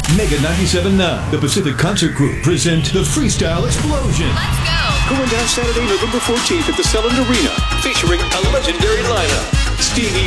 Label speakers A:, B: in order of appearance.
A: Mega 97.9, the Pacific Concert Group present the Freestyle Explosion.
B: Let's go!
A: Going down Saturday, November 14th at the Selland Arena, featuring a legendary lineup. Stevie